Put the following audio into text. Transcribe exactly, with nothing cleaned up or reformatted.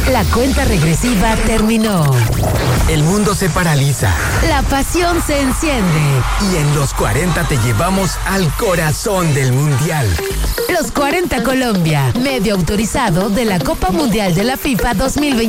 La cuenta regresiva terminó. El mundo se paraliza. La pasión se enciende. Y en los cuarenta te llevamos al corazón del Mundial. Los cuarenta Colombia, medio autorizado de la Copa Mundial de la FIFA dos mil veintitrés.